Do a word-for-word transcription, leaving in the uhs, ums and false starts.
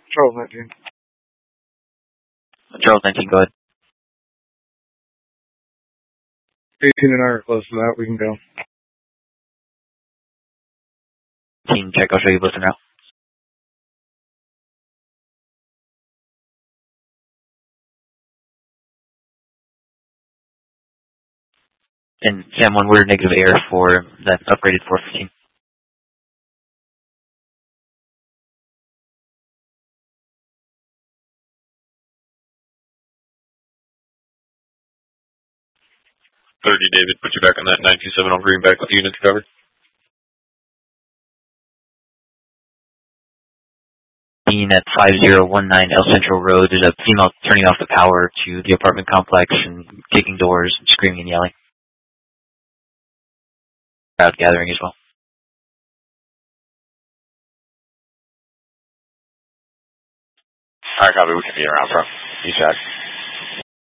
Charles nineteen. Charles nineteen, go ahead. eighteen and I are close to that. We can go. Team check, I'll show you Blister now. And Sam one, we're negative air for that upgraded four fifteen. thirty, David, put you back on that nine two seven on green, back with the unit to cover. Being at five zero one nine El Central Road, there's a female turning off the power to the apartment complex and kicking doors and screaming and yelling. Crowd gathering as well. Alright, copy, we can be around from east side.